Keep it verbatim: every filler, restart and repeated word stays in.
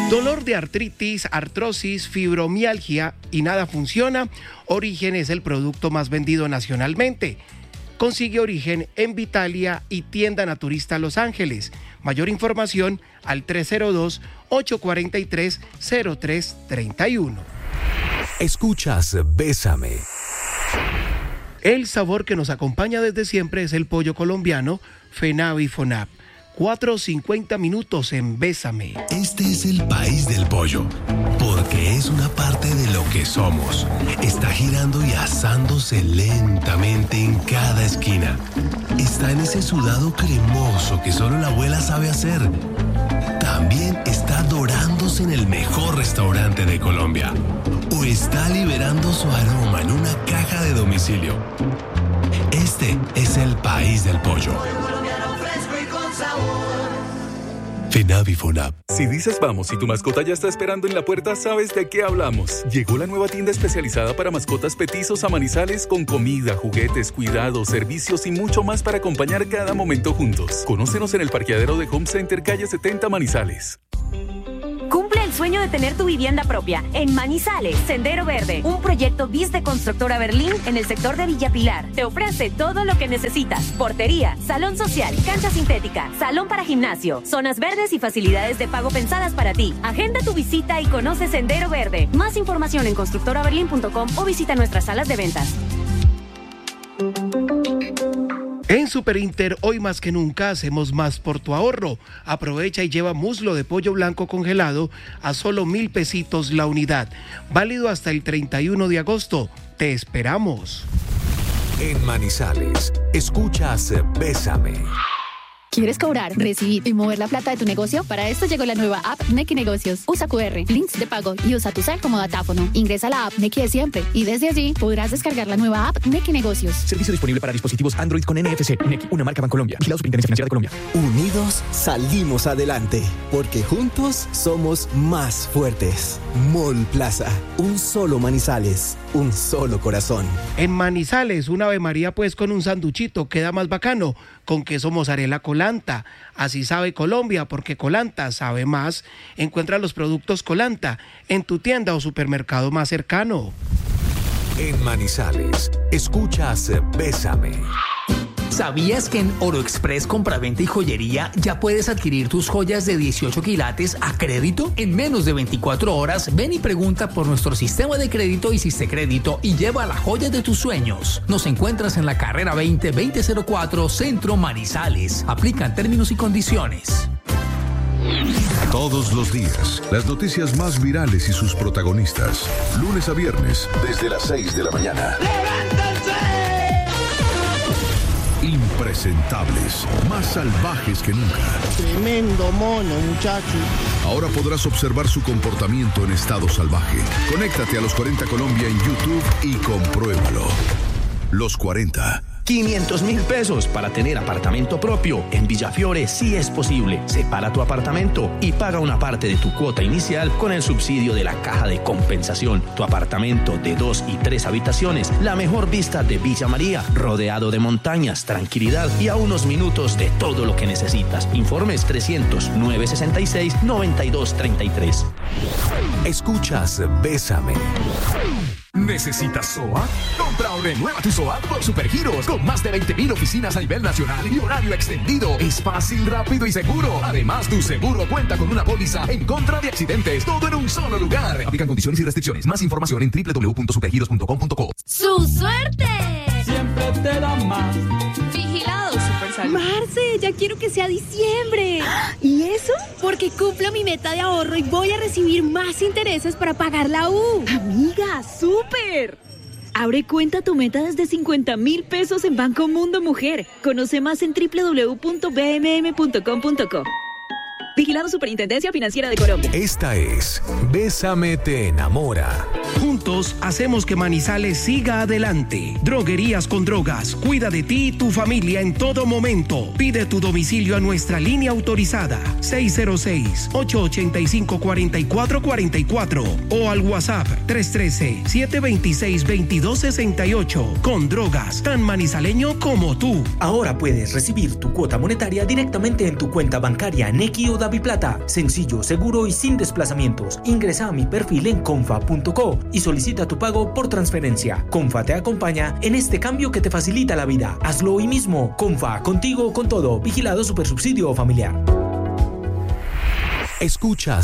Dolor de artritis, artrosis, fibromialgia y nada funciona. Origen es el producto más vendido nacionalmente. Consigue Origen en Vitalia y Tienda Naturista Los Ángeles. Mayor información al tres cero dos, ocho cuatro tres, cero tres tres uno. Escuchas Bésame. El sabor que nos acompaña desde siempre es el pollo colombiano FENAV y FONAP. cuatro cincuenta minutos en Bésame. Este es el país del pollo, porque es una parte de lo que somos. Está girando y asándose lentamente en cada esquina. Está en ese sudado cremoso que solo la abuela sabe hacer. También está dorándose en el mejor restaurante de Colombia. O está liberando su aroma en una caja de domicilio. Este es el país del pollo. FENAV y FONAP. Si dices vamos y tu mascota ya está esperando en la puerta, sabes de qué hablamos. Llegó la nueva tienda especializada para mascotas petizos a Manizales con comida, juguetes, cuidados, servicios y mucho más para acompañar cada momento juntos. Conócenos en el parqueadero de Home Center, calle setenta, Manizales. Cumple el sueño de tener tu vivienda propia en Manizales, Sendero Verde, un proyecto B I S de Constructora Berlín en el sector de Villa Pilar. Te ofrece todo lo que necesitas: portería, salón social, cancha sintética, salón para gimnasio, zonas verdes y facilidades de pago pensadas para ti. Agenda tu visita y conoce Sendero Verde. Más información en constructora berlín punto com o visita nuestras salas de ventas. En Super Inter, hoy más que nunca, hacemos más por tu ahorro. Aprovecha y lleva muslo de pollo blanco congelado a solo mil pesitos la unidad. Válido hasta el treinta y uno de agosto. Te esperamos. En Manizales, escuchas Bésame. ¿Quieres cobrar, recibir y mover la plata de tu negocio? Para esto llegó la nueva app Nequi Negocios. Usa cu erre, links de pago y usa tu cel como datáfono. Ingresa a la app Nequi de siempre y desde allí podrás descargar la nueva app Nequi Negocios. Servicio disponible para dispositivos Android con N F C. Nequi, una marca Bancolombia. Vigilado Superintendencia Financiera de Colombia. Unidos salimos adelante, porque juntos somos más fuertes. Mall Plaza, un solo Manizales, un solo corazón. En Manizales, un Ave María pues con un sanduchito queda más bacano, con queso mozzarella Colanta. Así sabe Colombia, porque Colanta sabe más. Encuentra los productos Colanta en tu tienda o supermercado más cercano. En Manizales, escuchas Bésame. ¿Sabías que en Oro Express Compraventa y Joyería ya puedes adquirir tus joyas de dieciocho quilates a crédito? En menos de veinticuatro horas, ven y pregunta por nuestro sistema de crédito Hiciste Crédito y lleva la joya de tus sueños. Nos encuentras en la carrera veinte, veinte cero cuatro, Centro Manizales. Aplican términos y condiciones. Todos los días, las noticias más virales y sus protagonistas. Lunes a viernes, desde las seis de la mañana. Impresentables, más salvajes que nunca. Tremendo mono, muchacho. Ahora podrás observar su comportamiento en estado salvaje. Conéctate a Los cuarenta Colombia en YouTube y compruébalo. Los cuarenta. quinientos mil pesos para tener apartamento propio. En Villafiore sí es posible. Separa tu apartamento y paga una parte de tu cuota inicial con el subsidio de la Caja de Compensación. Tu apartamento de dos y tres habitaciones, la mejor vista de Villa María, rodeado de montañas, tranquilidad y a unos minutos de todo lo que necesitas. Informes trescientos, nueve sesenta y seis, noventa y dos treinta y tres. Escuchas Bésame. ¿Necesitas S O A? Compra o renueva tu S O A por Supergiros, con más de veinte mil oficinas a nivel nacional y horario extendido. Es fácil, rápido y seguro. Además, tu seguro cuenta con una póliza en contra de accidentes, todo en un solo lugar. Aplican condiciones y restricciones. Más información en doble u doble u doble u punto supergiros punto com punto co. ¡Su suerte! Siempre te da más. Vigilado Supersalud. Marce, ya quiero que sea diciembre. ¿Y eso? Porque cumplo mi meta de ahorro y voy a recibir más intereses para pagar la U. Amiga, ¡súper! Abre cuenta tu meta desde cincuenta mil pesos en Banco Mundo Mujer. Conoce más en doble u doble u doble u punto b m m punto com punto co. Vigilado Superintendencia Financiera de Colombia. Esta es Bésame te enamora. Juntos hacemos que Manizales siga adelante. Droguerías con Drogas. Cuida de ti y tu familia en todo momento. Pide tu domicilio a nuestra línea autorizada seis cero seis, ocho ocho cinco, cuatro cuatro cuatro cuatro o al WhatsApp tres uno tres, siete dos seis, dos dos seis ocho. Con Drogas, tan manizaleño como tú. Ahora puedes recibir tu cuota monetaria directamente en tu cuenta bancaria Nequi o Davivienda DaviPlata. Sencillo, seguro y sin desplazamientos. Ingresa a mi perfil en confa punto co y solicita tu pago por transferencia. Confa te acompaña en este cambio que te facilita la vida. Hazlo hoy mismo. Confa, contigo con todo. Vigilado Supersubsidio Familiar. Escuchas